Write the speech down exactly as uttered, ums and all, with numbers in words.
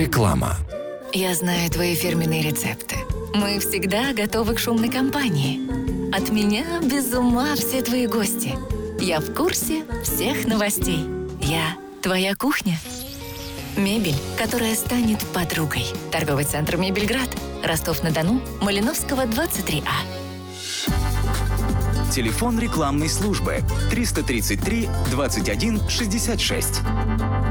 Реклама. Я знаю твои фирменные рецепты. Мы всегда готовы к шумной компании. От меня без ума все твои гости. Я в курсе всех новостей. Я твоя кухня. Мебель, которая станет подругой. Торговый центр «Мебельград». Ростов-на-Дону, Малиновского, двадцать три А. Телефон рекламной службы триста тридцать три двадцать один шестьдесят шесть.